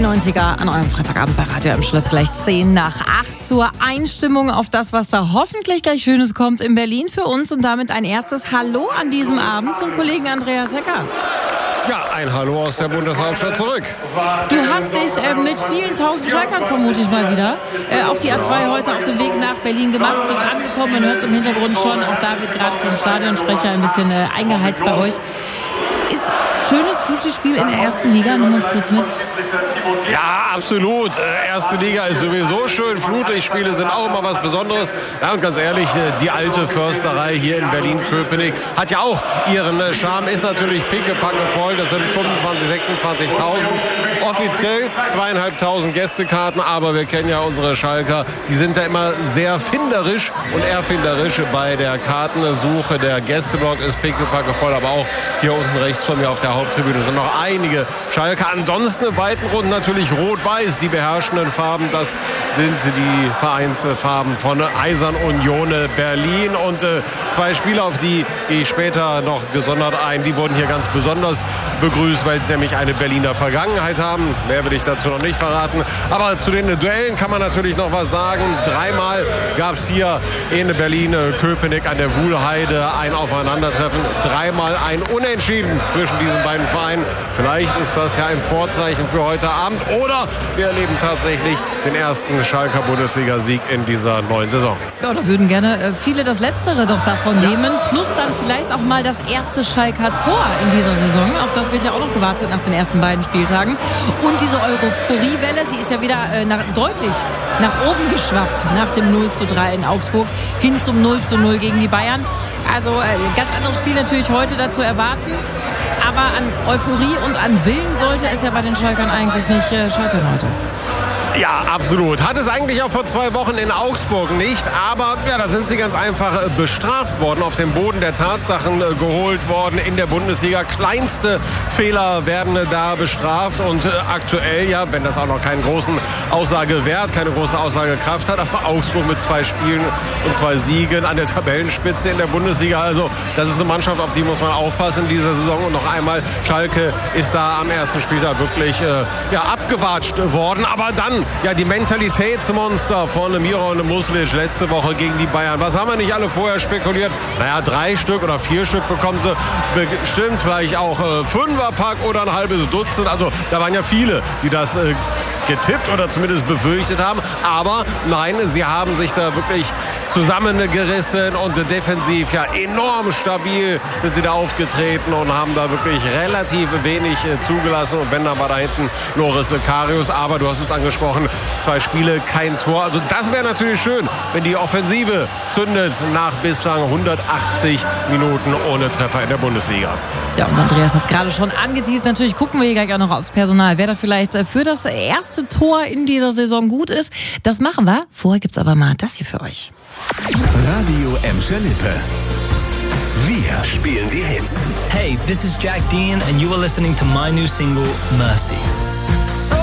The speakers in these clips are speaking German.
90er an eurem Freitagabend bei Radio Emschlitt, gleich 10 nach 8 zur Einstimmung auf das, was da hoffentlich gleich Schönes kommt in Berlin für uns. Und damit ein erstes Hallo an diesem Abend zum Kollegen Andreas Hecker. Ja, ein Hallo aus der Bundeshauptstadt zurück. Du hast dich mit vielen tausend Trackern, vermute ich mal wieder, auf die A2 heute auf dem Weg nach Berlin gemacht. Du bist angekommen, man hört es im Hintergrund schon. Auch da wird gerade vom Stadionsprecher ein bisschen eingeheizt bei euch. Ist schönes Fuji-Spiel in der ersten Liga. Nimm uns kurz mit. Ja, absolut. Erste Liga ist sowieso schön. Flutlichtspiele sind auch immer was Besonderes. Ja, und ganz ehrlich, die alte Försterei hier in Berlin-Köpenick hat ja auch ihren Charme. Ist natürlich pickepacke voll. Das sind 25.000, 26.000. Offiziell 2.500 Gästekarten. Aber wir kennen ja unsere Schalker. Die sind da immer sehr finderisch und erfinderisch bei der Kartensuche. Der Gästeblock ist pickepacke voll. Aber auch hier unten rechts von mir auf der Haupttribüne sind noch einige Schalker. Ansonsten in weiten Runden natürlich Rot-Weiß, die beherrschenden Farben. Das sind die Vereinsfarben von Eisern Union Berlin. Und zwei Spieler, auf die gehe ich später noch gesondert ein, die wurden hier ganz besonders begrüßt, weil sie nämlich eine Berliner Vergangenheit haben. Mehr will ich dazu noch nicht verraten. Aber zu den Duellen kann man natürlich noch was sagen. Dreimal gab es hier in Berlin-Köpenick an der Wuhlheide ein Aufeinandertreffen. Dreimal ein Unentschieden zwischen diesen beiden Vereinen. Vielleicht ist das ja ein Vorzeichen für heute Abend. Oder wir erleben tatsächlich den ersten Schalker Bundesliga-Sieg in dieser neuen Saison. Ja, da würden gerne viele das Letztere doch davon nehmen. Plus dann vielleicht auch mal das erste Schalker Tor in dieser Saison. Auf das wird ja auch noch gewartet nach den ersten beiden Spieltagen. Und diese Euphoriewelle, sie ist ja wieder deutlich nach oben geschwappt nach dem 0:3 in Augsburg hin zum 0:0 gegen die Bayern. Also ganz anderes Spiel natürlich heute dazu erwarten. Aber an Euphorie und an Willen sollte es ja bei den Schalkern eigentlich nicht scheitern heute. Ja, absolut. Hat es eigentlich auch vor 2 Wochen in Augsburg nicht. Aber ja, da sind sie ganz einfach bestraft worden, auf den Boden der Tatsachen geholt worden in der Bundesliga. Kleinste Fehler werden da bestraft. Und aktuell, ja, wenn das auch noch keinen großen Aussagewert, keine große Aussagekraft hat, aber Augsburg mit 2 Spielen und 2 Siegen an der Tabellenspitze in der Bundesliga. Also das ist eine Mannschaft, auf die muss man aufpassen in dieser Saison. Und noch einmal, Schalke ist da am ersten Spieltag wirklich abgewatscht worden. Aber dann ja, die Mentalitätsmonster von Miron Muslic letzte Woche gegen die Bayern. Was haben wir nicht alle vorher spekuliert? Naja, 3 Stück oder 4 Stück bekommen sie bestimmt. Vielleicht auch 5er-Pack oder ein halbes Dutzend. Also da waren ja viele, die das getippt oder zumindest befürchtet haben. Aber nein, sie haben sich da wirklich zusammengerissen und defensiv ja enorm stabil sind sie da aufgetreten und haben da wirklich relativ wenig zugelassen. Und wenn, dann war da hinten Loris Karius. Aber du hast es angesprochen, 2 Spiele, kein Tor. Also das wäre natürlich schön, wenn die Offensive zündet nach bislang 180 Minuten ohne Treffer in der Bundesliga. Ja, und Andreas hat es gerade schon angeteased. Natürlich gucken wir hier gleich auch noch aufs Personal, wer da vielleicht für das erste Tor in dieser Saison gut ist. Das machen wir. Vorher gibt's aber mal das hier für euch. Radio Emschlitt. Wir spielen die Hits. Hey, this is Jack Dean and you are listening to my new single, Mercy. So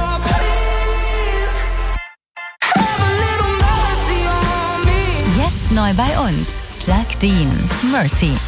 please have a little mercy on me. Jetzt neu bei uns. Jack Dean, Mercy.